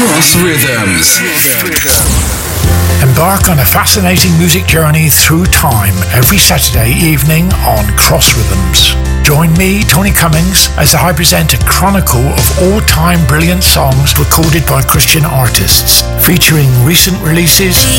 Cross Rhythms. Embark on a fascinating music journey through time every Saturday evening on Cross Rhythms. Join me, Tony Cummings, as I present a chronicle of all-time brilliant songs recorded by Christian artists, featuring recent releases,